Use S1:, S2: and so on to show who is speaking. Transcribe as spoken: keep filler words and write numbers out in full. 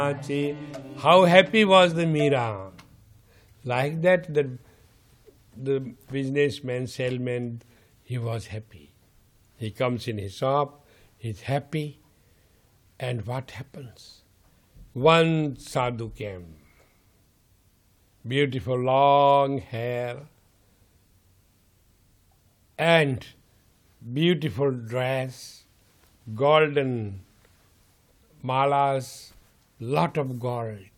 S1: How happy was the Meera? Like that, the, the businessman, salesman, he was happy. He comes in his shop, he's happy, and what happens? One sadhu came, beautiful long hair, and beautiful dress, golden malas, lot of gold.